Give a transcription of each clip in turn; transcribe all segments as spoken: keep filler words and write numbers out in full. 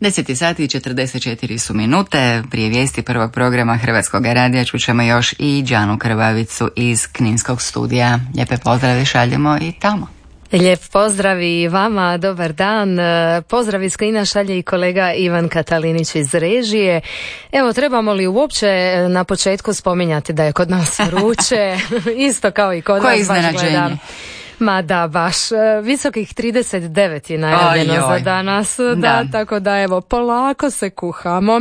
deset sati i četrdeset četiri su minute. Prije vijesti prvog programa Hrvatskog radija čućemo još i Đanu Krvavicu iz Kninskog studija. Lijepe pozdrave šaljemo i tamo. Lijep pozdrav i vama, dobar dan. Pozdrav iz Knina šalje i kolega Ivan Katalinić iz režije. Evo, trebamo li uopće na početku spominjati da je kod nas vruće, isto kao i kod vas, baš gledam. Ma da, baš. Visokih trideset devet je najavljeno oj, oj. za danas, da, da, tako da evo, polako se kuhamo.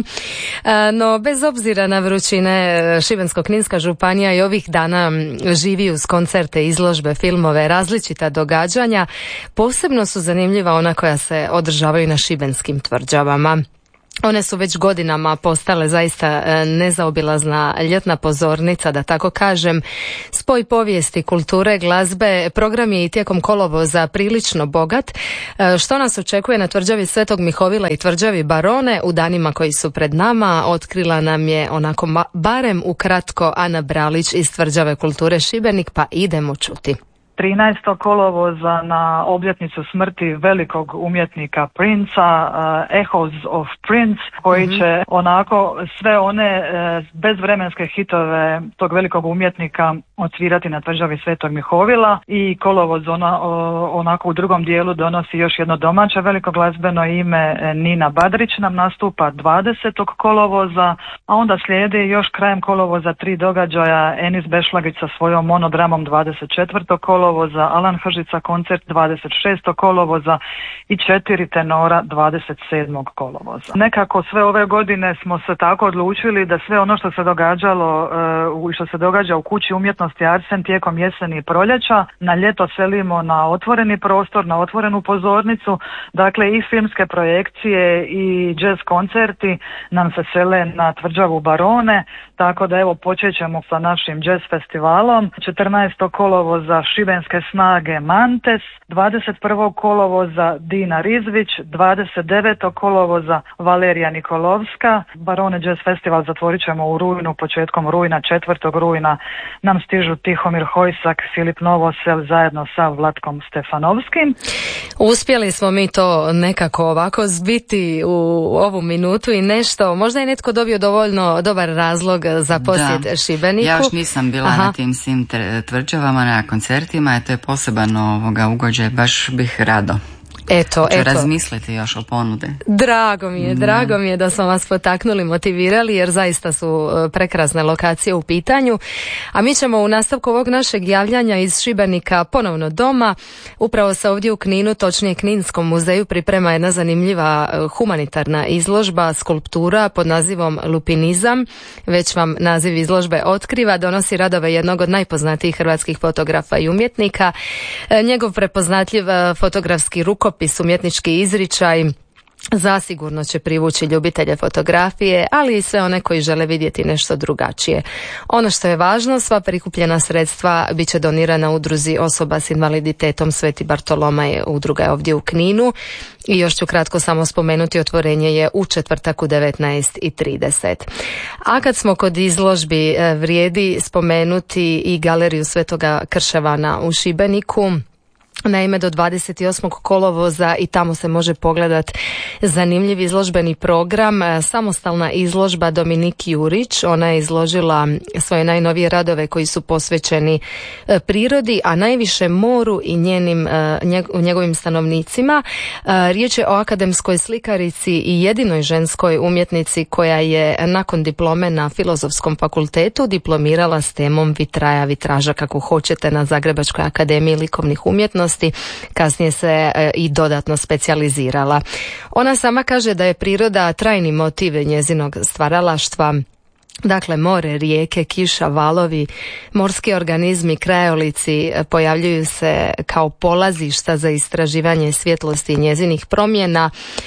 No, bez obzira na vrućine, Šibensko-kninska županija i ovih dana živi uz koncerte, izložbe, filmove, različita događanja. Posebno su zanimljiva ona koja se održavaju na šibenskim tvrđavama. One su već godinama postale zaista nezaobilazna ljetna pozornica, da tako kažem. Spoj povijesti, kulture, glazbe, program je i tijekom kolovoza prilično bogat. Što nas očekuje na tvrđavi Svetog Mihovila i tvrđavi Barone u danima koji su pred nama, otkrila nam je onako barem ukratko Ana Bralić iz tvrđave kulture Šibenik, pa idemo čuti. trinaestog kolovoza na obljetnicu smrti velikog umjetnika Princa, uh, Echoes of Prince, koji mm-hmm. će onako sve one uh, bezvremenske hitove tog velikog umjetnika odsvirati na tvrđavi Svetog Mihovila, i kolovoz ona, onako u drugom dijelu donosi još jedno domaće veliko glazbeno ime. Nina Badrić nam nastupa dvadesetog kolovoza, a onda slijedi još krajem kolovoza tri događaja: Enis Bešlagić sa svojom monodramom dvadeset četvrtog kolovoza, Alan Hržica koncert dvadeset šestog kolovoza i četiri tenora dvadeset sedmog kolovoza. Nekako sve ove godine smo se tako odlučili da sve ono što se događalo i uh, što se događa u kući umjetnosti Arsen tijekom jeseni i proljeća, na ljeto selimo na otvoreni prostor, na otvorenu pozornicu. Dakle, i filmske projekcije i jazz koncerti nam se sele na tvrđavu Barone, tako da evo počet ćemo sa našim jazz festivalom. četrnaestog kolovoza Šibenske snage Mantes, dvadeset prvog kolovoza Dina Rizvić, dvadeset devetog kolovoza Valerija Nikolovska. Barone jazz festival zatvorit ćemo u rujnu, početkom rujna, četvrtog rujna nam stižu Tihomir Hojsak, Filip Novosel zajedno sa Vlatkom Stefanovskim. Uspjeli smo mi to nekako ovako zbiti u ovu minutu i nešto. Možda je netko dobio dovoljno dobar razlog za posjet da. Šibeniku. Ja još nisam bila Aha. na tim svim tvrđavama, na koncertima, to je poseban ovoga ugođaj, baš bih rado. Eto, Ću eto. razmisliti još o ponude. Drago mi je, drago mi je da smo vas potaknuli, motivirali, jer zaista su prekrasne lokacije u pitanju. A mi ćemo u nastavku ovog našeg javljanja iz Šibenika ponovno doma. Upravo se ovdje u Kninu, točnije Kninskom muzeju, priprema jedna zanimljiva humanitarna izložba skulptura pod nazivom Lupinizam. Već vam naziv izložbe otkriva, donosi radove jednog od najpoznatijih hrvatskih fotografa i umjetnika. Njegov prepoznatljiv fotografski rukopis, umjetnički izričaj zasigurno će privući ljubitelje fotografije, ali i sve one koji žele vidjeti nešto drugačije. Ono što je važno, sva prikupljena sredstva bit će donirana udruzi osoba s invaliditetom Sveti Bartolomaj, udruga je ovdje u Kninu. I još ću kratko samo spomenuti, otvorenje je u četvrtak u devetnaest i trideset. A kad smo kod izložbi, vrijedi spomenuti i galeriju Svetoga Krševana u Šibeniku. Naime, do dvadeset osmog kolovoza i tamo se može pogledat zanimljiv izložbeni program. Samostalna izložba Dominiki Jurić, ona je izložila svoje najnovije radove koji su posvećeni prirodi, a najviše moru i njenim, njegovim stanovnicima. Riječ je o akademskoj slikarici i jedinoj ženskoj umjetnici koja je nakon diplome na Filozofskom fakultetu diplomirala s temom vitraja, vitraža, kako hoćete, na Zagrebačkoj akademiji likovnih umjetnosti. Kasnije se e, i dodatno specijalizirala. Ona sama kaže da je priroda trajni motiv njezinog stvaralaštva. Dakle, more, rijeke, kiša, valovi, morski organizmi, krajolici pojavljuju se kao polazišta za istraživanje svjetlosti i njezinih promjena.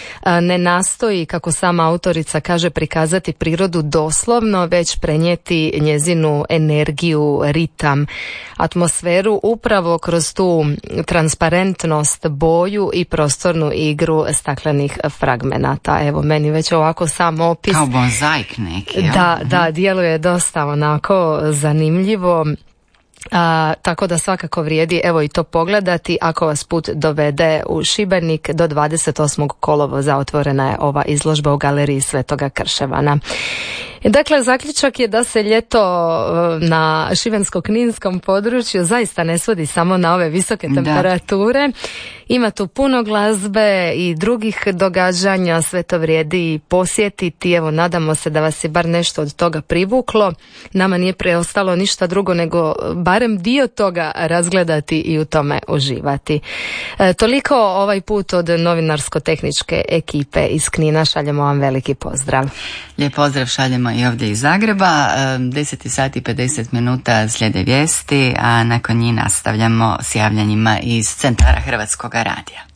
Ne nastoji, kako sama autorica kaže, prikazati prirodu doslovno, već prenijeti njezinu energiju, ritam, atmosferu upravo kroz tu transparentnost, boju i prostornu igru staklenih fragmenata. Evo, meni već ovako sam opis. Kao mozaik neki. Da, da, djeluje dosta onako zanimljivo. A, tako da svakako vrijedi evo i to pogledati ako vas put dovede u Šibenik. Do dvadeset osmog kolovoza otvorena je ova izložba u galeriji Svetoga Krševana. Dakle, zaključak je da se ljeto na šibensko-kninskom području zaista ne svodi samo na ove visoke temperature. Da. Ima tu puno glazbe i drugih događanja, sve to vrijedi posjetiti. Evo, nadamo se da vas je bar nešto od toga privuklo. Nama nije preostalo ništa drugo nego barem dio toga razgledati i u tome uživati. E, toliko ovaj put od novinarsko-tehničke ekipe iz Knina. Šaljemo vam veliki pozdrav. Lijep pozdrav šaljemo i ovdje iz Zagreba. deset sati i pedeset minuta slijede vijesti, a nakon njih nastavljamo s javljanjima iz centara Hrvatskog radija.